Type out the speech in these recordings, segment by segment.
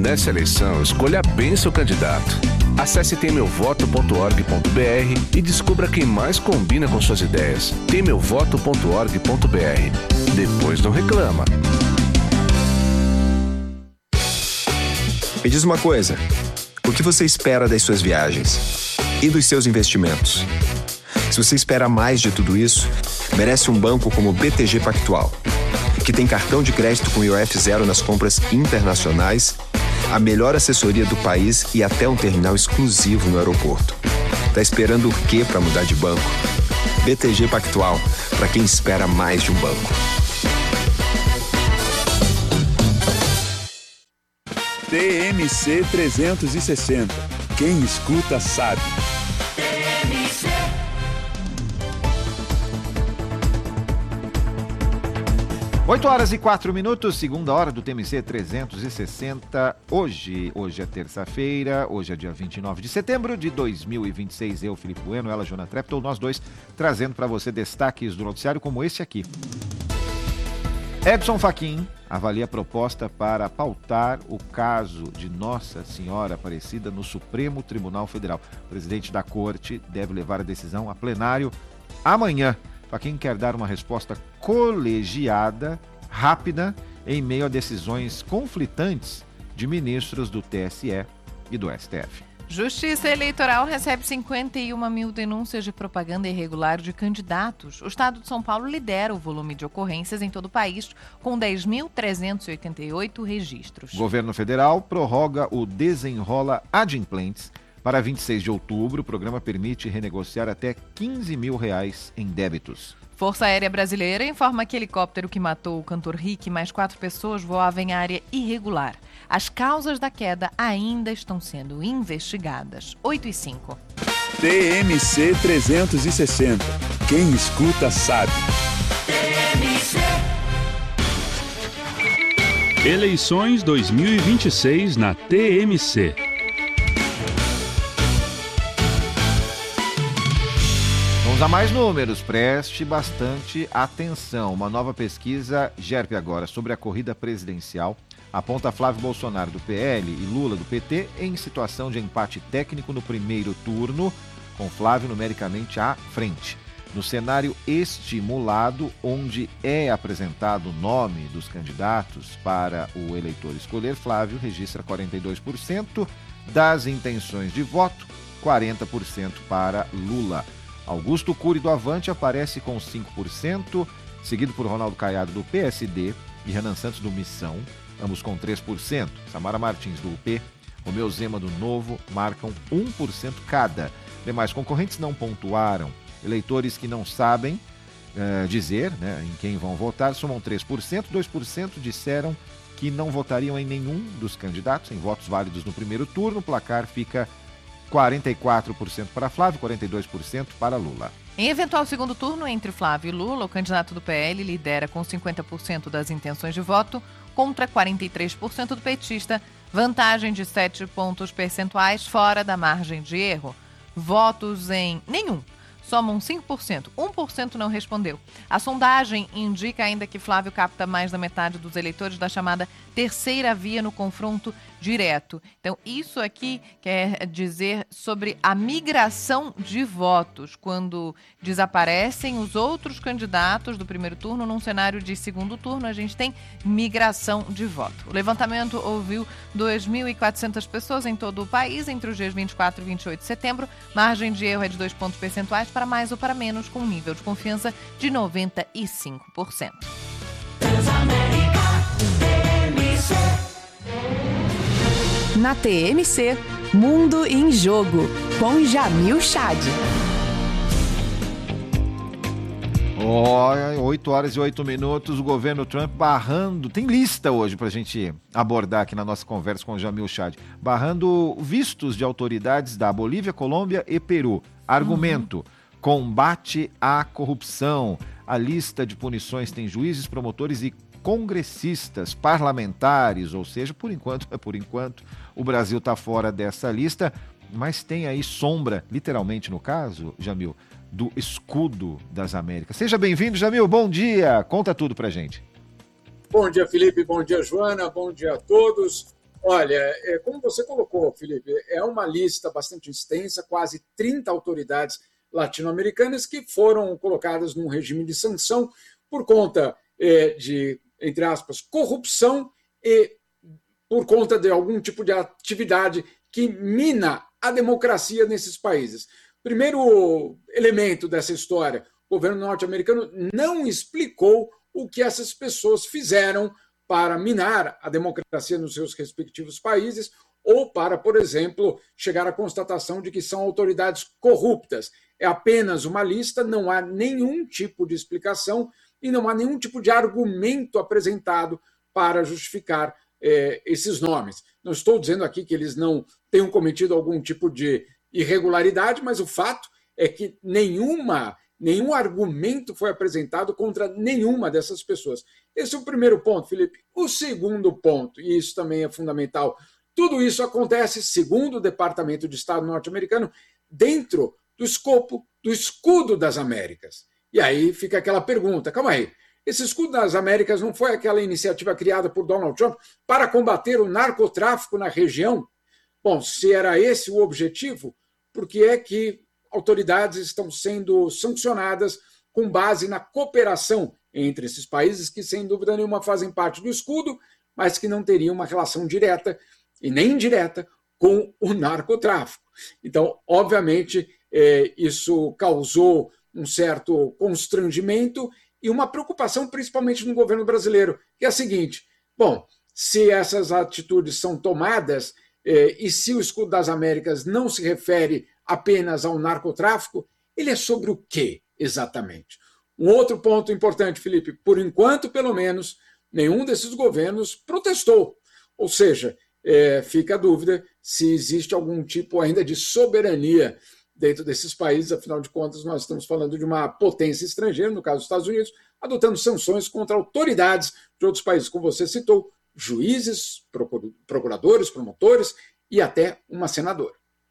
Nessa eleição, escolha bem seu candidato. Acesse temeuvoto.org.br e descubra quem mais combina com suas ideias. temeuvoto.org.br. Depois não reclama. Me diz uma coisa, o que você espera das suas viagens e dos seus investimentos? Se você espera mais de tudo isso, merece um banco como o BTG Pactual, que tem cartão de crédito com IOF zero nas compras internacionais, a melhor assessoria do país e até um terminal exclusivo no aeroporto. Tá esperando o quê para mudar de banco? BTG Pactual, para quem espera mais de um banco. TMC 360. Quem escuta sabe. 8h04, segunda hora do TMC 360. Hoje é terça-feira, hoje é dia 29 de setembro de 2026. Eu, Felipe Bueno, ela, Joana Treptow, nós dois trazendo para você destaques do noticiário como esse aqui. Edson Fachin avalia a proposta para pautar o caso de Nossa Senhora Aparecida no Supremo Tribunal Federal. O presidente da corte deve levar a decisão a plenário amanhã. Fachin quer dar uma resposta colegiada, rápida, em meio a decisões conflitantes de ministros do TSE e do STF. Justiça Eleitoral recebe 51 mil denúncias de propaganda irregular de candidatos. O estado de São Paulo lidera o volume de ocorrências em todo o país, com 10.388 registros. O governo federal prorroga o Desenrola Adimplentes. Para 26 de outubro, o programa permite renegociar até R$15 mil em débitos. Força Aérea Brasileira informa que helicóptero que matou o cantor Rick e mais 4 pessoas voava em área irregular. As causas da queda ainda estão sendo investigadas. 8h05. TMC 360. Quem escuta sabe. Eleições 2026 na TMC. Vamos a mais números, preste bastante atenção. Uma nova pesquisa, GERP agora, sobre a corrida presidencial, aponta Flávio Bolsonaro do PL e Lula do PT em situação de empate técnico no primeiro turno, com Flávio numericamente à frente. No cenário estimulado, onde é apresentado o nome dos candidatos para o eleitor escolher, Flávio registra 42% das intenções de voto, 40% para Lula. Augusto Cury do Avante aparece com 5%, seguido por Ronaldo Caiado do PSD e Renan Santos do Missão, ambos com 3%. Samara Martins do UP, Romeu Zema do Novo marcam 1% cada. Demais concorrentes não pontuaram. Eleitores que não sabem dizer em quem vão votar somam 3%, 2% disseram que não votariam em nenhum dos candidatos, em votos válidos no primeiro turno. O placar fica 44% para Flávio, 42% para Lula. Em eventual segundo turno entre Flávio e Lula, o candidato do PL lidera com 50% das intenções de voto contra 43% do petista, vantagem de 7 pontos percentuais fora da margem de erro. Votos em nenhum somam 5%, 1% não respondeu. A sondagem indica ainda que Flávio capta mais da metade dos eleitores da chamada terceira via no confronto direto. Então, isso aqui quer dizer sobre a migração de votos, quando desaparecem os outros candidatos do primeiro turno, num cenário de segundo turno, a gente tem migração de voto. O levantamento ouviu 2.400 pessoas em todo o país entre os dias 24 e 28 de setembro. Margem de erro é de 2 pontos percentuais para mais ou para menos, com um nível de confiança de 95%. Na TMC, Mundo em Jogo, com Jamil Chad. 8h08, o governo Trump barrando, tem lista hoje para a gente abordar aqui na nossa conversa com o Jamil Chad, barrando vistos de autoridades da Bolívia, Colômbia e Peru. Argumento, combate à corrupção. A lista de punições tem juízes, promotores e congressistas, parlamentares, ou seja, por enquanto, o Brasil está fora dessa lista, mas tem aí sombra, literalmente no caso, Jamil, do escudo das Américas. Seja bem-vindo, Jamil, bom dia, conta tudo pra gente. Bom dia, Felipe, bom dia, Joana, bom dia a todos. Olha, como você colocou, Felipe, é uma lista bastante extensa, quase 30 autoridades latino-americanas que foram colocadas num regime de sanção por conta de, entre aspas, corrupção e por conta de algum tipo de atividade que mina a democracia nesses países. Primeiro elemento dessa história, o governo norte-americano não explicou o que essas pessoas fizeram para minar a democracia nos seus respectivos países ou para, por exemplo, chegar à constatação de que são autoridades corruptas. É apenas uma lista, não há nenhum tipo de explicação e não há nenhum tipo de argumento apresentado para justificar esses nomes. Não estou dizendo aqui que eles não tenham cometido algum tipo de irregularidade, mas o fato é que nenhum argumento foi apresentado contra nenhuma dessas pessoas. Esse é o primeiro ponto, Felipe. O segundo ponto, e isso também é fundamental, tudo isso acontece, segundo o Departamento de Estado norte-americano, dentro do escopo do Escudo das Américas. E aí fica aquela pergunta, calma aí, esse Escudo das Américas não foi aquela iniciativa criada por Donald Trump para combater o narcotráfico na região? Bom, se era esse o objetivo, por que é que autoridades estão sendo sancionadas com base na cooperação entre esses países que, sem dúvida nenhuma, fazem parte do escudo, mas que não teriam uma relação direta e nem indireta com o narcotráfico. Então, obviamente, isso causou um certo constrangimento e uma preocupação, principalmente no governo brasileiro, que é a seguinte, bom, se essas atitudes são tomadas e se o Escudo das Américas não se refere apenas ao narcotráfico, ele é sobre o quê exatamente? Um outro ponto importante, Felipe, por enquanto, pelo menos, nenhum desses governos protestou. Ou seja, fica a dúvida se existe algum tipo ainda de soberania dentro desses países, afinal de contas, nós estamos falando de uma potência estrangeira, no caso dos Estados Unidos, adotando sanções contra autoridades de outros países, como você citou, juízes, procuradores, promotores e até uma senadora.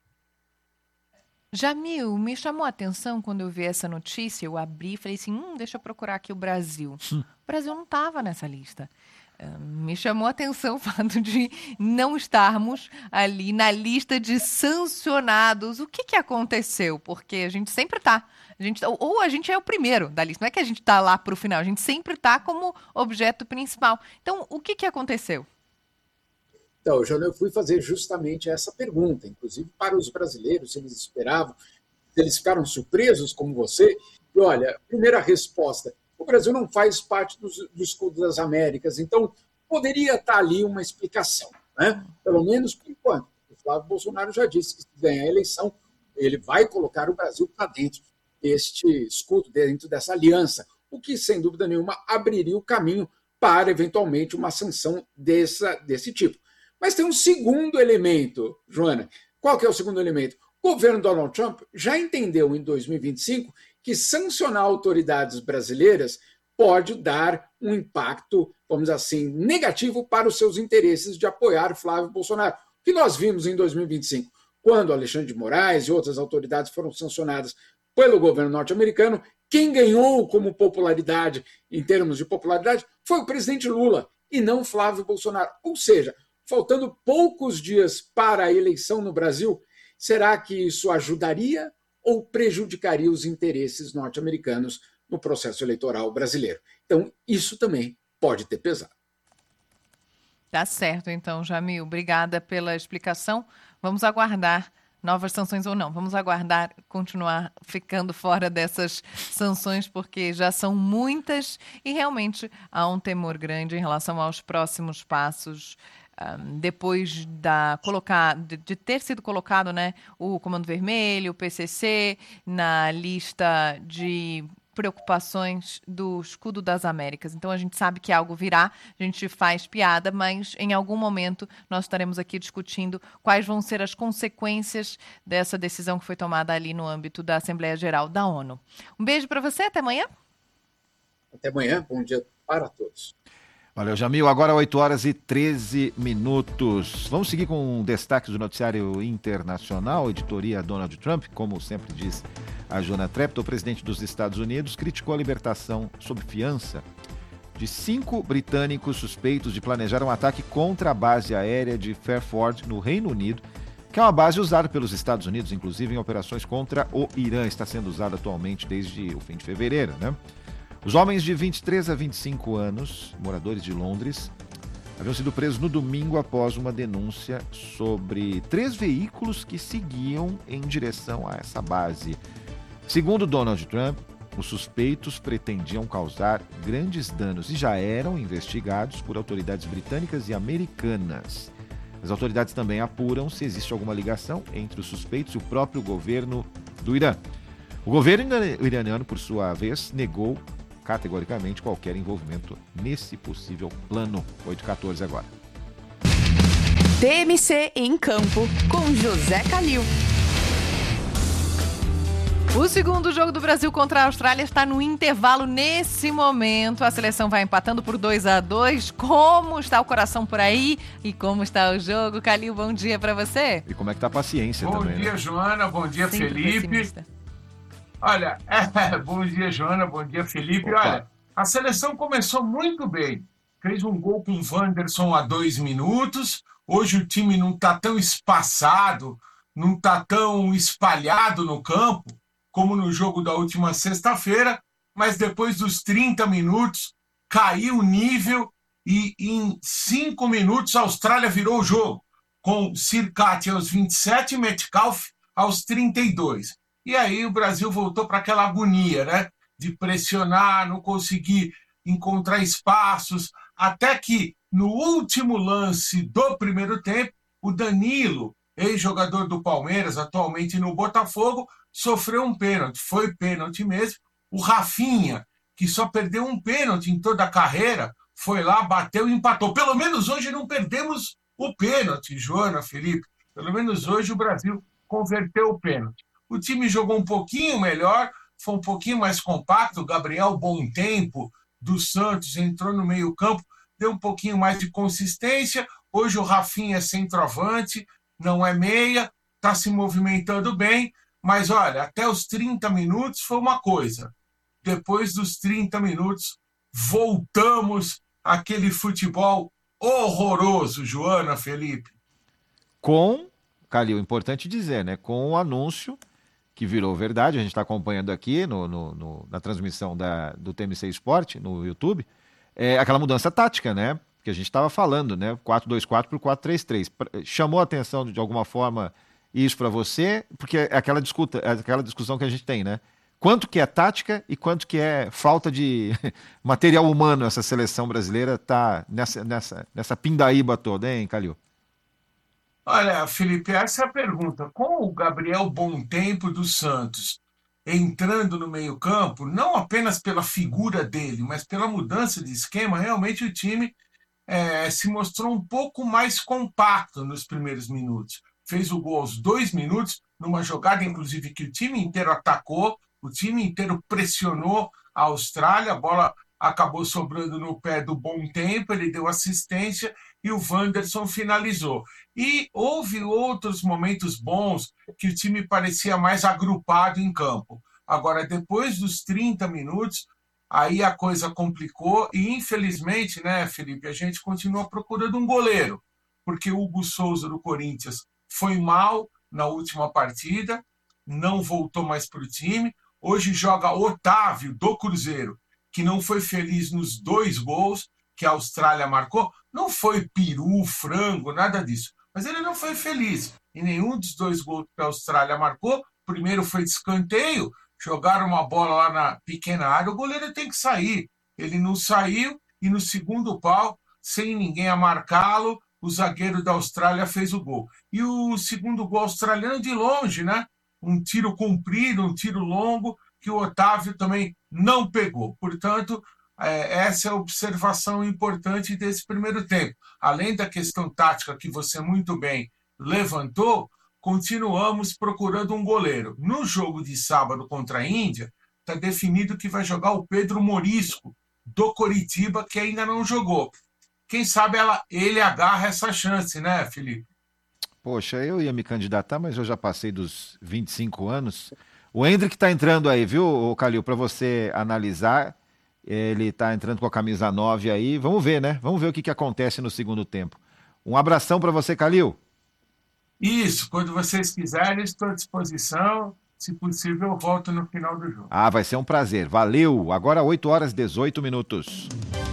Jamil, me chamou a atenção quando eu vi essa notícia, eu abri e falei assim, deixa eu procurar aqui o Brasil. O Brasil não estava nessa lista. Me chamou a atenção o fato de não estarmos ali na lista de sancionados. O que aconteceu? Porque a gente sempre está. Ou a gente é o primeiro da lista. Não é que a gente está lá para o final. A gente sempre está como objeto principal. Então, o que aconteceu? Então, eu fui fazer justamente essa pergunta, inclusive para os brasileiros, se eles esperavam, se eles ficaram surpresos como você. E olha, primeira resposta, o Brasil não faz parte do Escudo das Américas, então poderia estar ali uma explicação, né? Pelo menos por enquanto. O Flávio Bolsonaro já disse que se ganhar a eleição, ele vai colocar o Brasil para dentro deste escudo, dentro dessa aliança, o que, sem dúvida nenhuma, abriria o caminho para, eventualmente, uma sanção desse tipo. Mas tem um segundo elemento, Joana. Qual que é o segundo elemento? O governo Donald Trump já entendeu em 2025 que sancionar autoridades brasileiras pode dar um impacto, vamos dizer assim, negativo para os seus interesses de apoiar Flávio Bolsonaro. O que nós vimos em 2025, quando Alexandre de Moraes e outras autoridades foram sancionadas pelo governo norte-americano, quem ganhou como popularidade, em termos de popularidade, foi o presidente Lula e não Flávio Bolsonaro. Ou seja, faltando poucos dias para a eleição no Brasil, será que isso ajudaria ou prejudicaria os interesses norte-americanos no processo eleitoral brasileiro? Então, isso também pode ter pesado. Tá certo, então, Jamil. Obrigada pela explicação. Vamos aguardar novas sanções ou não. Vamos aguardar continuar ficando fora dessas sanções, porque já são muitas e realmente há um temor grande em relação aos próximos passos. Depois de ter sido colocado, né, o Comando Vermelho, o PCC, na lista de preocupações do Escudo das Américas. Então, a gente sabe que algo virá, a gente faz piada, mas em algum momento nós estaremos aqui discutindo quais vão ser as consequências dessa decisão que foi tomada ali no âmbito da Assembleia Geral da ONU. Um beijo para você, até amanhã. Até amanhã, bom dia para todos. Valeu, Jamil. Agora 8h13. Vamos seguir com destaques do noticiário internacional, editoria Donald Trump, como sempre diz a Joana Treptow, o presidente dos Estados Unidos, criticou a libertação sob fiança de 5 britânicos suspeitos de planejar um ataque contra a base aérea de Fairford, no Reino Unido, que é uma base usada pelos Estados Unidos, inclusive em operações contra o Irã. Está sendo usada atualmente desde o fim de fevereiro, né? Os homens de 23 a 25 anos, moradores de Londres, haviam sido presos no domingo após uma denúncia sobre 3 veículos que seguiam em direção a essa base. Segundo Donald Trump, os suspeitos pretendiam causar grandes danos e já eram investigados por autoridades britânicas e americanas. As autoridades também apuram se existe alguma ligação entre os suspeitos e o próprio governo do Irã. O governo iraniano, por sua vez, negou categoricamente qualquer envolvimento nesse possível plano. 8h14 agora. TMC em campo com José Calil. O segundo jogo do Brasil contra a Austrália está no intervalo nesse momento. A seleção vai empatando por 2-2. Como está o coração por aí? E como está o jogo? Calil, bom dia para você. E como é que tá a paciência também, Bom dia, né? Joana. Bom dia, sempre Felipe. Pessimista. Olha, bom dia, Joana. Bom dia, Felipe. Opa. Olha, a seleção começou muito bem. Fez um gol com o Wanderson a 2 minutos. Hoje o time não está tão espaçado, não está tão espalhado no campo como no jogo da última sexta-feira, mas depois dos 30 minutos caiu o nível e em 5 minutos a Austrália virou o jogo, com Sirkati aos 27 e Metcalfe aos 32. E aí o Brasil voltou para aquela agonia, né? De pressionar, não conseguir encontrar espaços, até que no último lance do primeiro tempo, o Danilo, ex-jogador do Palmeiras, atualmente no Botafogo, sofreu um pênalti. Foi pênalti mesmo. O Rafinha, que só perdeu um pênalti em toda a carreira, foi lá, bateu e empatou. Pelo menos hoje não perdemos o pênalti, Joana, Felipe. Pelo menos hoje o Brasil converteu o pênalti. O time jogou um pouquinho melhor, foi um pouquinho mais compacto. O Gabriel Bom Tempo, do Santos, entrou no meio-campo, deu um pouquinho mais de consistência. Hoje o Rafinha é centroavante, não é meia, está se movimentando bem. Mas, olha, até os 30 minutos foi uma coisa. Depois dos 30 minutos, voltamos àquele futebol horroroso, Joana, Felipe. Com, Calil, importante dizer, né? Com o anúncio que virou verdade, a gente está acompanhando aqui na transmissão do TMC Esporte, no YouTube, aquela mudança tática, né? Que a gente estava falando, né? 4-2-4 para o 4-3-3. Chamou a atenção de alguma forma isso para você? Porque é aquela discussão que a gente tem, né? Quanto que é tática e quanto que é falta de material humano essa seleção brasileira tá nessa pindaíba toda, hein, Calil? Olha, Felipe, essa é a pergunta. Com o Gabriel Bom Tempo do Santos entrando no meio-campo, não apenas pela figura dele, mas pela mudança de esquema, realmente o time se mostrou um pouco mais compacto nos primeiros minutos. Fez o gol aos 2 minutos, numa jogada, inclusive, que o time inteiro atacou, o time inteiro pressionou a Austrália, a bola acabou sobrando no pé do Bom Tempo, ele deu assistência e o Wanderson finalizou. E houve outros momentos bons que o time parecia mais agrupado em campo. Agora, depois dos 30 minutos, aí a coisa complicou e, infelizmente, né, Felipe, a gente continua procurando um goleiro, porque o Hugo Souza do Corinthians foi mal na última partida, não voltou mais para o time. Hoje joga Otávio, do Cruzeiro, que não foi feliz nos 2 gols que a Austrália marcou. Não foi peru, frango, nada disso. Mas ele não foi feliz em nenhum dos 2 gols que a Austrália marcou. O primeiro foi de escanteio, jogaram uma bola lá na pequena área, o goleiro tem que sair. Ele não saiu e no segundo pau, sem ninguém a marcá-lo, o zagueiro da Austrália fez o gol. E o segundo gol australiano de longe, né? Um tiro comprido, um tiro longo, que o Otávio também não pegou. Portanto, essa é a observação importante desse primeiro tempo. Além da questão tática que você muito bem levantou, continuamos procurando um goleiro. No jogo de sábado contra a Índia, está definido que vai jogar o Pedro Morisco, do Coritiba, que ainda não jogou. Quem sabe ele agarra essa chance, né, Felipe? Poxa, eu ia me candidatar, mas eu já passei dos 25 anos. O Hendrick está entrando aí, viu, Calil, para você analisar Ele está entrando com a camisa 9 aí. Vamos ver, né? Vamos ver o que acontece no segundo tempo. Um abração para você, Calil. Isso, quando vocês quiserem, estou à disposição. Se possível, eu volto no final do jogo. Vai ser um prazer. Valeu. Agora 8h18.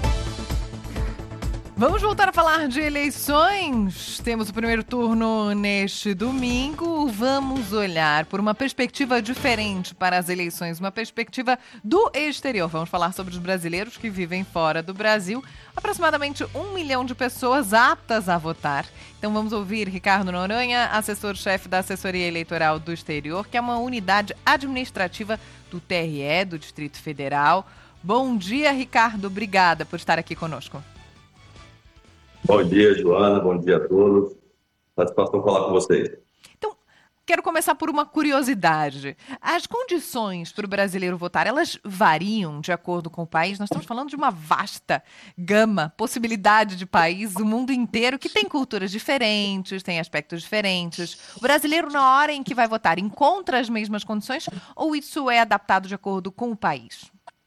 Vamos voltar a falar de eleições. Temos o primeiro turno neste domingo. Vamos olhar por uma perspectiva diferente para as eleições, uma perspectiva do exterior. Vamos falar sobre os brasileiros que vivem fora do Brasil. Aproximadamente 1 milhão de pessoas aptas a votar. Então vamos ouvir Ricardo Noronha, assessor-chefe da Assessoria Eleitoral do Exterior, que é uma unidade administrativa do TRE, do Distrito Federal. Bom dia, Ricardo. Obrigada por estar aqui conosco. Bom dia, Joana. Bom dia a todos. Satisfação falar com vocês. Então, quero começar por uma curiosidade. As condições para o brasileiro votar, elas variam de acordo com o país? Nós estamos falando de uma vasta gama, possibilidade de país, o mundo inteiro, que tem culturas diferentes, tem aspectos diferentes. O brasileiro, na hora em que vai votar, encontra as mesmas condições ou isso é adaptado de acordo com o país?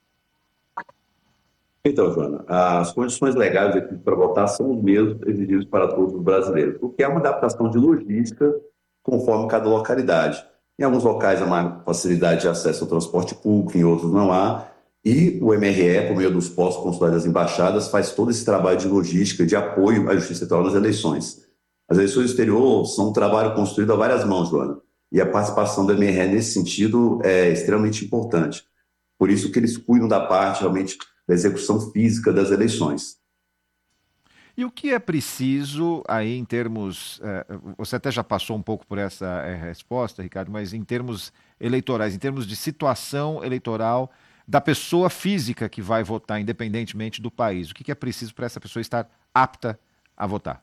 Então, Joana, as condições legais aqui para votar são os mesmos exigidos para todos os brasileiros, porque é uma adaptação de logística conforme cada localidade. Em alguns locais há mais facilidade de acesso ao transporte público, em outros não há, e o MRE, por meio dos postos consulares das embaixadas, faz todo esse trabalho de logística, de apoio à Justiça Eleitoral nas eleições. As eleições do exterior são um trabalho construído a várias mãos, Joana, e a participação do MRE nesse sentido é extremamente importante. Por isso que eles cuidam da parte realmente da execução física das eleições. E o que é preciso aí em termos... você até já passou um pouco por essa resposta, Ricardo, mas em termos eleitorais, em termos de situação eleitoral da pessoa física que vai votar, independentemente do país, o que é preciso para essa pessoa estar apta a votar?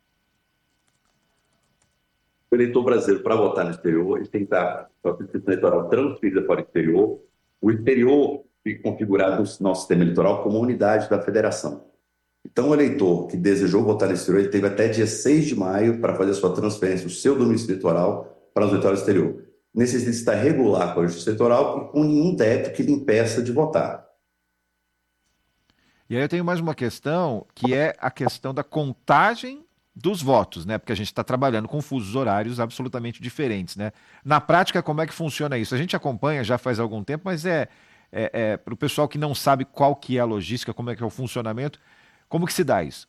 O eleitor brasileiro, para votar no exterior, ele tem que estar com a inscrição eleitoral transferida para o exterior. O exterior fica configurado no nosso sistema eleitoral como unidade da federação. Então, o eleitor que desejou votar no exterior, ele teve até dia 6 de maio para fazer a sua transferência do seu domicílio eleitoral para o eleitoral exterior. Necessita estar regular com a Justiça Eleitoral e com nenhum débito que lhe impeça de votar. E aí eu tenho mais uma questão, que é a questão da contagem dos votos, né? Porque a gente está trabalhando com fusos horários absolutamente diferentes, né? Na prática, como é que funciona isso? A gente acompanha já faz algum tempo, mas para o pessoal que não sabe qual que é a logística, como é que é o funcionamento, como que se dá isso?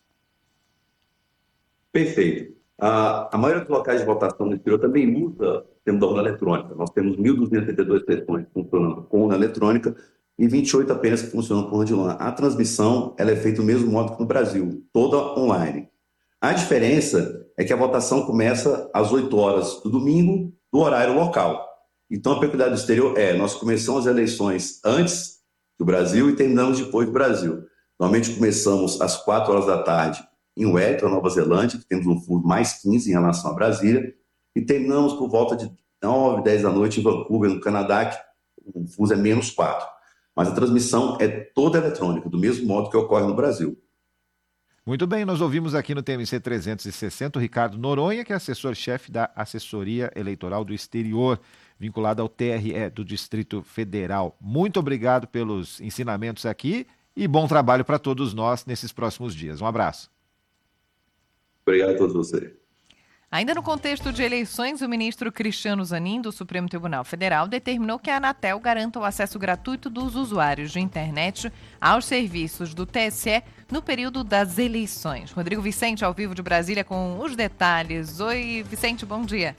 Perfeito. A maioria dos locais de votação no exterior também usa o sistema da urna eletrônica. Nós temos 1.272 sessões funcionando com urna eletrônica e 28 apenas que funcionam com urna de lona. A transmissão ela é feita do mesmo modo que no Brasil, toda online. A diferença é que a votação começa às 8 horas do domingo, do horário local. Então, a peculiaridade do exterior nós começamos as eleições antes do Brasil e terminamos depois do Brasil. Normalmente começamos às 4 horas da tarde em Wellington, Nova Zelândia, que temos um fuso mais 15 em relação a Brasília, e terminamos por volta de 9, 10 da noite em Vancouver, no Canadá, que o fuso é menos 4. Mas a transmissão é toda eletrônica, do mesmo modo que ocorre no Brasil. Muito bem, nós ouvimos aqui no TMC 360 o Ricardo Noronha, que é assessor-chefe da Assessoria Eleitoral do Exterior, vinculado ao TRE do Distrito Federal. Muito obrigado pelos ensinamentos aqui e bom trabalho para todos nós nesses próximos dias. Um abraço. Obrigado a todos vocês. Ainda no contexto de eleições, o ministro Cristiano Zanin, do Supremo Tribunal Federal, determinou que a Anatel garanta o acesso gratuito dos usuários de internet aos serviços do TSE no período das eleições. Rodrigo Vicente, ao vivo de Brasília, com os detalhes. Oi, Vicente, bom dia.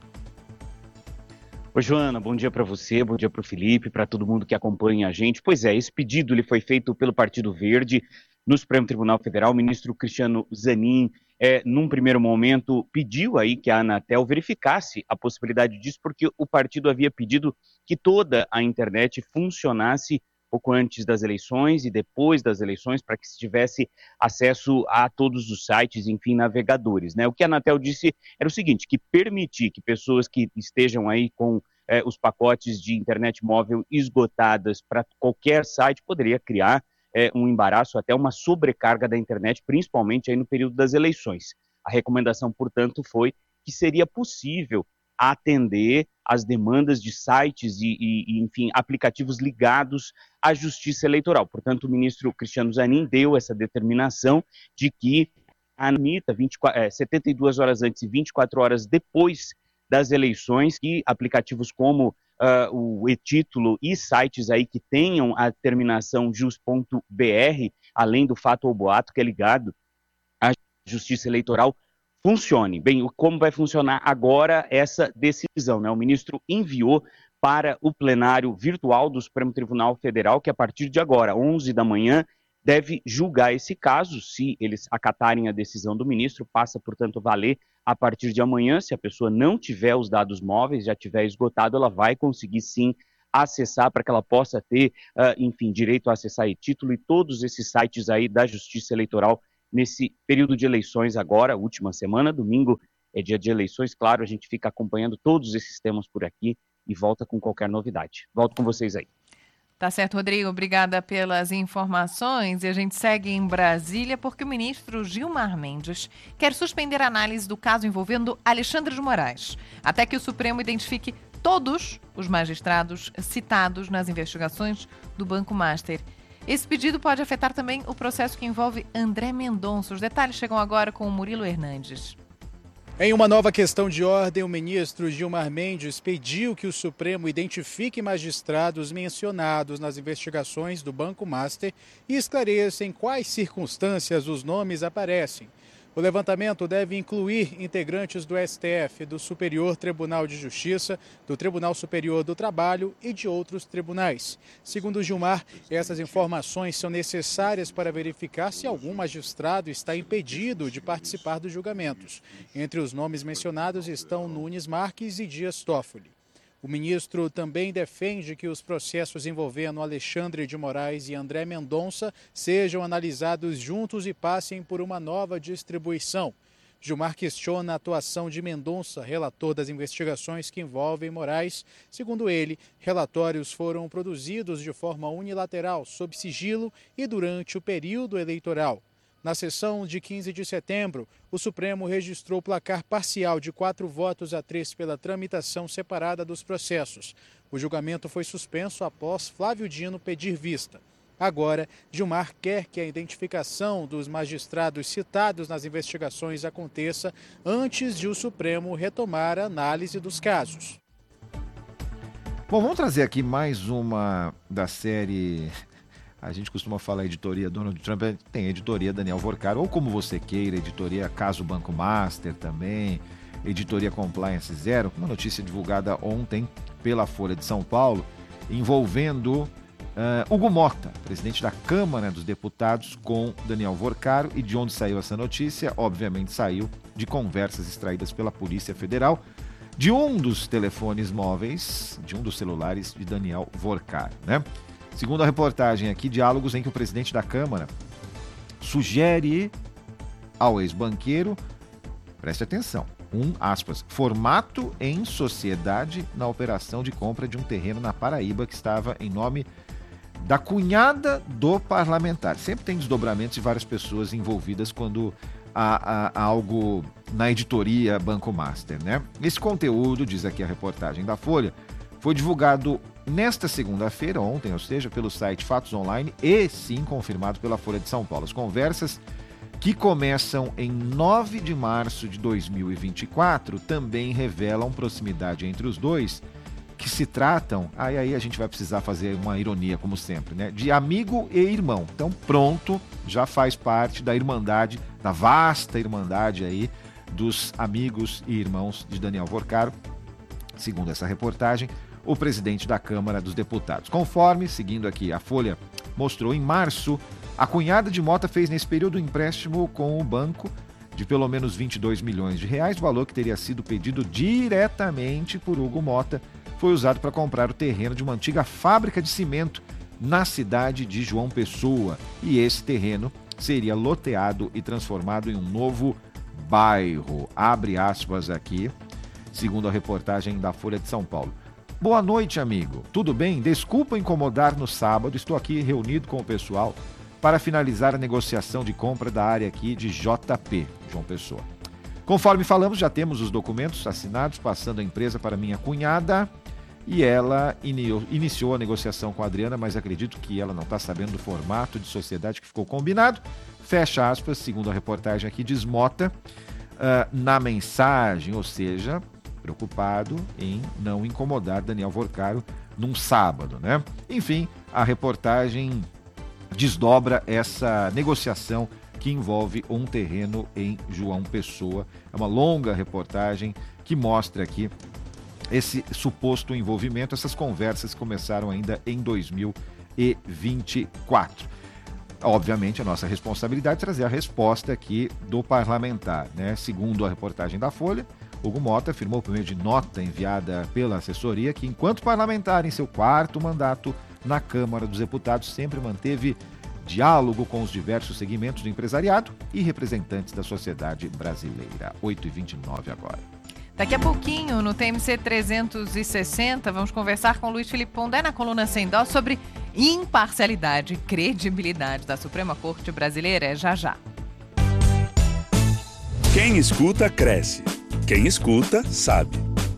Oi, Joana, bom dia para você, bom dia para o Felipe, para todo mundo que acompanha a gente. Pois é, esse pedido ele foi feito pelo Partido Verde no Supremo Tribunal Federal. O ministro Cristiano Zanin, num primeiro momento, pediu aí que a Anatel verificasse a possibilidade disso, porque o partido havia pedido que toda a internet funcionasse pouco antes das eleições e depois das eleições, para que se tivesse acesso a todos os sites, enfim, navegadores, né? O que a Anatel disse era o seguinte, que permitir que pessoas que estejam aí com os pacotes de internet móvel esgotadas para qualquer site poderia criar um embaraço, até uma sobrecarga da internet, principalmente aí no período das eleições. A recomendação, portanto, foi que seria possível atender às demandas de sites e, enfim, aplicativos ligados à Justiça Eleitoral. Portanto, o ministro Cristiano Zanin deu essa determinação de que a ANITA, 72 horas antes e 24 horas depois das eleições, que aplicativos como o e-título e sites aí que tenham a terminação jus.br, além do fato ou boato que é ligado à Justiça Eleitoral, funcione. Bem, como vai funcionar agora essa decisão, né? O ministro enviou para o plenário virtual do Supremo Tribunal Federal, que a partir de agora, 11 da manhã, deve julgar esse caso. Se eles acatarem a decisão do ministro, passa, portanto, a valer a partir de amanhã. Se a pessoa não tiver os dados móveis, já tiver esgotado, ela vai conseguir sim acessar para que ela possa ter, enfim, direito a acessar e-título e todos esses sites aí da Justiça Eleitoral nesse período de eleições agora, última semana. Domingo é dia de eleições, claro, a gente fica acompanhando todos esses temas por aqui e volta com qualquer novidade. Volto com vocês aí. Tá certo, Rodrigo. Obrigada pelas informações. E a gente segue em Brasília porque o ministro Gilmar Mendes quer suspender a análise do caso envolvendo Alexandre de Moraes, até que o Supremo identifique todos os magistrados citados nas investigações do Banco Master. Esse pedido pode afetar também o processo que envolve André Mendonça. Os detalhes chegam agora com o Murilo Hernandes. Em uma nova questão de ordem, o ministro Gilmar Mendes pediu que o Supremo identifique magistrados mencionados nas investigações do Banco Master e esclareça em quais circunstâncias os nomes aparecem. O levantamento deve incluir integrantes do STF, do Superior Tribunal de Justiça, do Tribunal Superior do Trabalho e de outros tribunais. Segundo Gilmar, essas informações são necessárias para verificar se algum magistrado está impedido de participar dos julgamentos. Entre os nomes mencionados estão Nunes Marques e Dias Toffoli. O ministro também defende que os processos envolvendo Alexandre de Moraes e André Mendonça sejam analisados juntos e passem por uma nova distribuição. Gilmar questiona a atuação de Mendonça, relator das investigações que envolvem Moraes. Segundo ele, relatórios foram produzidos de forma unilateral, sob sigilo e durante o período eleitoral. Na sessão de 15 de setembro, o Supremo registrou placar parcial de 4-3 pela tramitação separada dos processos. O julgamento foi suspenso após Flávio Dino pedir vista. Agora, Gilmar quer que a identificação dos magistrados citados nas investigações aconteça antes de o Supremo retomar a análise dos casos. Bom, vamos trazer aqui mais uma da série... A gente costuma falar editoria Donald Trump, tem editoria Daniel Vorcaro, ou como você queira, editoria Caso Banco Master também, editoria Compliance Zero, uma notícia divulgada ontem pela Folha de São Paulo, envolvendo Hugo Mota, presidente da Câmara dos Deputados, com Daniel Vorcaro. E de onde saiu essa notícia? Obviamente saiu de conversas extraídas pela Polícia Federal, de um dos telefones móveis, de um dos celulares de Daniel Vorcaro, né? Segundo a reportagem aqui, diálogos em que o presidente da Câmara sugere ao ex-banqueiro, preste atenção, aspas, formato em sociedade na operação de compra de um terreno na Paraíba que estava em nome da cunhada do parlamentar. Sempre tem desdobramentos de várias pessoas envolvidas quando há algo na editoria Banco Master, né? Esse conteúdo, diz aqui a reportagem da Folha, foi divulgado nesta segunda-feira, ontem, ou seja, pelo site Fatos Online e, sim, confirmado pela Folha de São Paulo. As conversas, que começam em 9 de março de 2024, também revelam proximidade entre os dois, que se tratam, aí a gente vai precisar fazer uma ironia, como sempre, né, de amigo e irmão. Então, pronto, já faz parte da irmandade, da vasta irmandade aí, dos amigos e irmãos de Daniel Vorcaro, segundo essa reportagem, o presidente da Câmara dos Deputados. Conforme, seguindo aqui, a Folha mostrou, em março, a cunhada de Mota fez nesse período um empréstimo com o banco de pelo menos 22 milhões de reais, valor que teria sido pedido diretamente por Hugo Mota, foi usado para comprar o terreno de uma antiga fábrica de cimento na cidade de João Pessoa. E esse terreno seria loteado e transformado em um novo bairro. Abre aspas aqui, segundo a reportagem da Folha de São Paulo. Boa noite, amigo. Tudo bem? Desculpa incomodar no sábado. Estou aqui reunido com o pessoal para finalizar a negociação de compra da área aqui de JP, João Pessoa. Conforme falamos, já temos os documentos assinados, passando a empresa para minha cunhada, e ela iniciou a negociação com a Adriana, mas acredito que ela não está sabendo do formato de sociedade que ficou combinado. Fecha aspas, segundo a reportagem aqui, diz Mota na mensagem, ou seja, preocupado em não incomodar Daniel Vorcaro num sábado, né? Enfim, a reportagem desdobra essa negociação que envolve um terreno em João Pessoa. É uma longa reportagem que mostra aqui esse suposto envolvimento, essas conversas começaram ainda em 2024. Obviamente, a nossa responsabilidade é trazer a resposta aqui do parlamentar, né? Segundo a reportagem da Folha, Hugo Mota afirmou por meio de nota enviada pela assessoria que, enquanto parlamentar em seu 4º mandato na Câmara dos Deputados, sempre manteve diálogo com os diversos segmentos do empresariado e representantes da sociedade brasileira. 8h29 agora. Daqui a pouquinho, no TMC 360, vamos conversar com Luiz Felipe Pondé na coluna Sem Dó sobre imparcialidade e credibilidade da Suprema Corte Brasileira. Já já. Quem escuta, cresce. Quem escuta, sabe.